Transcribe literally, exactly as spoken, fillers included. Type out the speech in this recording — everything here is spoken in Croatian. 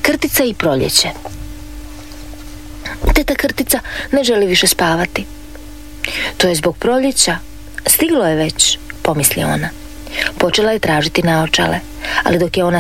Krtica i proljeće. Teta Krtica ne želi više spavati. To je zbog proljeća. Stiglo je već, pomisli ona. Počela je tražiti naočale, ali dok je ona